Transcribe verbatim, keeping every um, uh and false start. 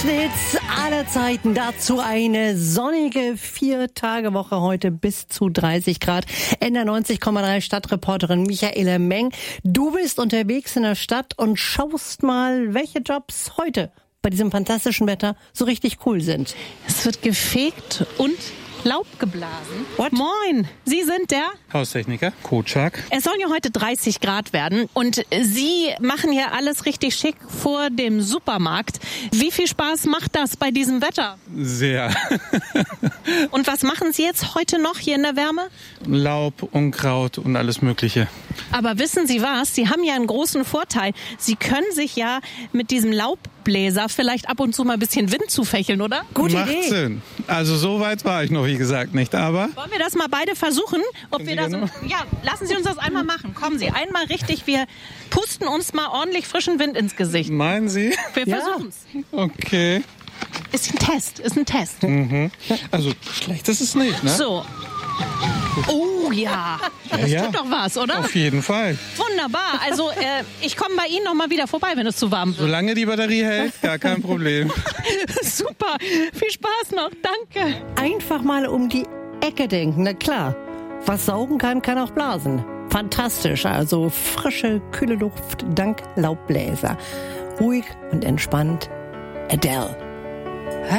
besten Hits aller Zeiten. Dazu eine sonnige Vier-Tage-Woche heute bis zu dreißig Grad. N R neunzig Komma drei Stadtreporterin Michaela Meng. Du bist unterwegs in der Stadt und schaust mal, welche Jobs heute bei diesem fantastischen Wetter so richtig cool sind. Es wird gefegt und Laub geblasen. What? Moin, Sie sind der? Haustechniker, Kotschak. Es sollen ja heute dreißig Grad werden und Sie machen ja alles richtig schick vor dem Supermarkt. Wie viel Spaß macht das bei diesem Wetter? Sehr. Und was machen Sie jetzt heute noch hier in der Wärme? Laub, Unkraut und alles Mögliche. Aber wissen Sie was? Sie haben ja einen großen Vorteil. Sie können sich ja mit diesem Laubbläser vielleicht ab und zu mal ein bisschen Wind zufächeln, oder? Gute Macht Idee. Sinn. Also so weit war ich noch, wie gesagt, nicht. Aber Wollen wir das mal beide versuchen? Ob Können wir Sie das? gerne? Ja, lassen Sie uns das einmal machen. Kommen Sie, einmal richtig. Wir pusten uns mal ordentlich frischen Wind ins Gesicht. meinen Sie? Wir Ja. versuchen's. Okay. Ist ein Test, ist ein Test. Also schlecht ist es nicht, ne? So. Oh ja, das ja. tut doch was, oder? Auf jeden Fall. Wunderbar. Also äh, ich komme bei Ihnen noch mal wieder vorbei, wenn es zu warm wird. Solange die Batterie hält, gar kein Problem. Super. Viel Spaß noch. Danke. Einfach mal um die Ecke denken, na klar. Was saugen kann, kann auch blasen. Fantastisch, also frische, kühle Luft dank Laubbläser. Ruhig und entspannt. Adele.